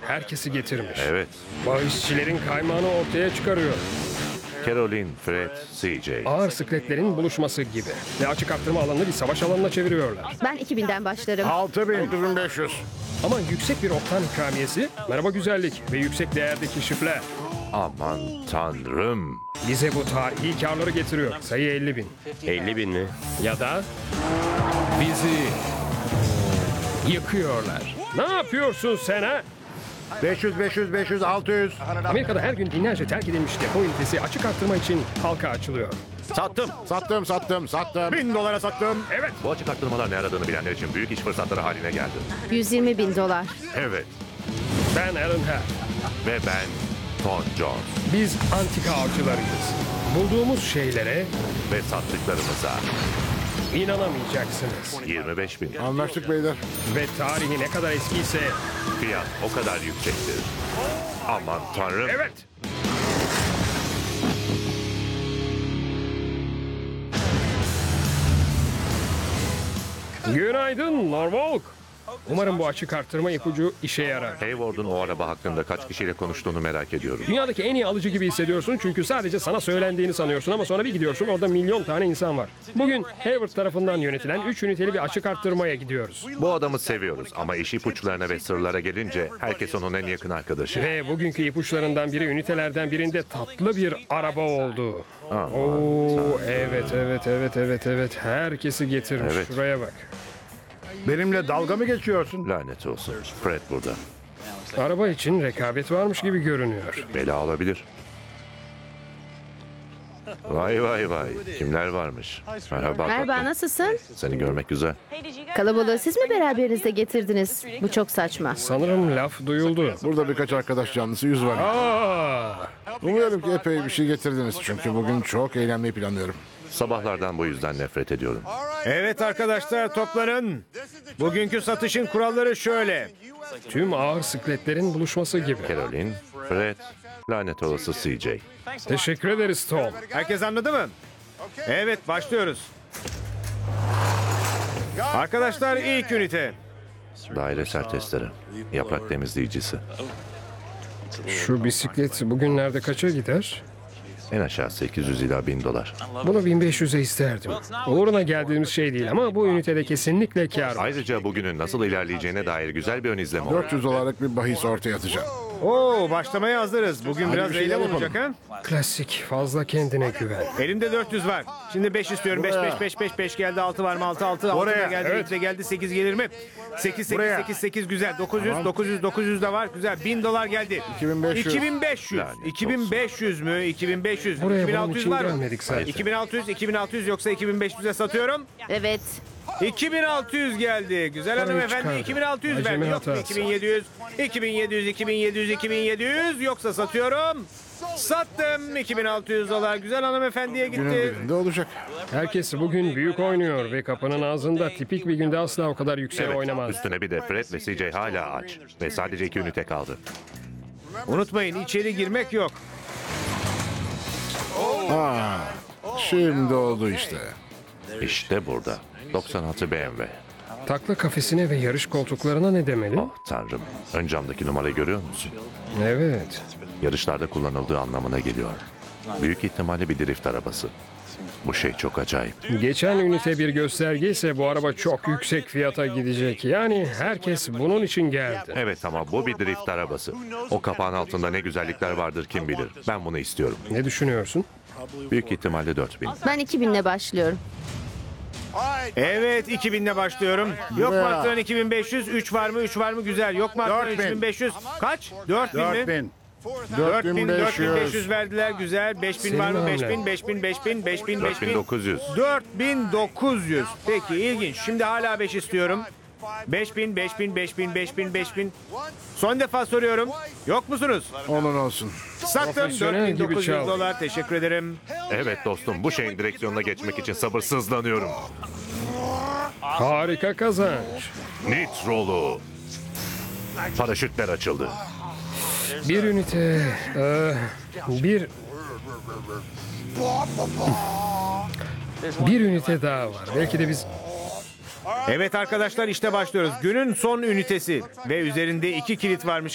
herkesi getirmiş. Evet. Bahisçilerin kaymağını ortaya çıkarıyor. Caroline, Fred, CJ. Ağır sikletlerin buluşması gibi. Ve açık arttırma alanını bir savaş alanına çeviriyorlar. Ben 2000'den başlarım. 6500. Ama yüksek bir oktan ikramiyesi, merhaba güzellik ve yüksek değerdeki şifler Aman tanrım. bize bu tarihi karları getiriyor. Sayı 50.000. 50.000 mi? Ya da bizi yıkıyorlar. Ne yapıyorsun sen ha? 500, 600. Amerika'da her gün binlerce terk edilmiş depo ünitesi açık arttırma için halka açılıyor. Sattım. 1000 dolara sattım. Evet, Bu açık arttırmalar ne aradığını bilenler için büyük iş fırsatları haline geldi. 120.000 dolar. Evet. ben Alan Hare. Ve ben Tom Jones. Biz antika avcılarıyız. Bulduğumuz şeylere Ve sattıklarımıza inanamayacaksınız. 25.000. Anlaştık beyler. Ve tarihi ne kadar eskiyse Fiyat o kadar yüksektir. Aman tanrım. evet. Günaydın Norfolk. Umarım bu açık arttırma ipucu işe yarar. Hayward'un o araba hakkında kaç kişiyle konuştuğunu merak ediyorum. Dünyadaki en iyi alıcı gibi hissediyorsun çünkü sadece sana söylendiğini sanıyorsun ama sonra bir gidiyorsun orada milyon tane insan var. Bugün Hayward tarafından yönetilen 3 üniteli bir açık arttırmaya gidiyoruz. Bu adamı seviyoruz ama iş ipuçlarına ve sırlara gelince herkes onun en yakın arkadaşı. Ve bugünkü ipuçlarından biri ünitelerden birinde tatlı bir araba oldu. Aman Oo, evet. Herkesi getirmiş. Evet. Şuraya bak. Benimle dalga mı geçiyorsun? Lanet olsun. Fred burada. Araba için rekabet varmış gibi görünüyor. Bela olabilir. Vay. Kimler varmış? Merhaba. Merhaba, tatlım. nasılsın? Seni görmek güzel. Kalabalığı siz mi beraberinizde getirdiniz? Bu çok saçma. Sanırım laf duyuldu. Burada birkaç arkadaş canlısı 100 var. Aa, Umuyorum ki epey bir şey getirdiniz. Çünkü bugün çok eğlenmeyi planlıyorum. Sabahlardan bu yüzden nefret ediyorum. Evet arkadaşlar toplanın. Bugünkü satışın kuralları şöyle. tüm ağır sikletlerin buluşması gibi. Caroline, Fred, lanet olası CJ. Teşekkür ederiz Tom. Herkes anladı mı? Evet başlıyoruz. Arkadaşlar ilk ünite. Dairesel testere. Yaprak temizleyicisi. Şu bisiklet bugünlerde kaça gider? En aşağı 800 ila 1000 dolar. Bunu 1500'e isterdim. Uğruna geldiğimiz şey değil ama bu ünitede kesinlikle kar var. Ayrıca bugünün nasıl ilerleyeceğine dair güzel bir ön izleme oldu. 400 dolarlık bir bahis ortaya atacağım. Oo başlamaya hazırız. Bugün biraz bir şeyler eylem yapalım. olacak ha. Klasik, fazla kendine güven. Elimde 400 var. Şimdi 5 istiyorum. 5 Buraya. 5 geldi. 6 var mı? 6 6 6 Buraya. da geldi. Evet. 7 de geldi. 8 gelir mi? 8 Buraya. 8 güzel. 900 de var. Güzel. 1000 dolar geldi. 2500. 2500. Lanet 2500 mü? 2500. Buraya bunun 2600 için var mı? gelmedik zaten. 2600 yoksa 2500'e satıyorum. Evet. 2600 geldi. Güzel Parayı hanımefendi çıkardı. 2600 Acemi verdi. Yok mu? hatası. 2700 yoksa satıyorum. Sattım 2600 dolar. Güzel hanımefendiye Günün gitti. birinde olacak. Herkes bugün büyük oynuyor ve kapının ağzında tipik bir günde asla o kadar yükseğe Evet, oynamaz. üstüne bir de Fred ve CJ hala aç. Ve sadece 2 ünite kaldı. Unutmayın içeri girmek yok. Şimdi oldu işte. İşte burada. 96 BMW. Takla kafesine ve yarış koltuklarına ne demeli? Oh tanrım. Ön camdaki numarayı görüyor musun? Evet. Yarışlarda kullanıldığı anlamına geliyor. Büyük ihtimalle bir drift arabası. Bu şey çok acayip. Geçen ünite bir gösterge ise bu araba çok yüksek fiyata gidecek. Yani herkes bunun için geldi. Evet ama bu bir drift arabası. O kapağın altında ne güzellikler vardır kim bilir. Ben bunu istiyorum. Ne düşünüyorsun? Büyük ihtimalle 4000. Ben 2000'le başlıyorum. Evet 2000'le başlıyorum. Yok mu Buraya. arttıran 2500? 3 var mı? 3 var mı? Güzel. Yok mu arttıran 4000. 3500? Kaç? 4000 mi? 4000. 4500 verdiler. Güzel. 5000 var mı? Senin 5000 hamlen. 5000 4900. 4900. Peki ilginç. Şimdi hala 5 istiyorum. 5000. Son defa soruyorum. Yok musunuz? Onun olsun. Sattım. Profesyonel gibi 4900 çal. dolar. Teşekkür ederim. Evet dostum bu şeyin direksiyonuna geçmek için sabırsızlanıyorum. Harika kazanç. Nitrolu. Paraşütler açıldı. Bir ünite... bir ünite daha var. Belki de biz... Evet arkadaşlar işte başlıyoruz. Günün son ünitesi ve üzerinde 2 kilit varmış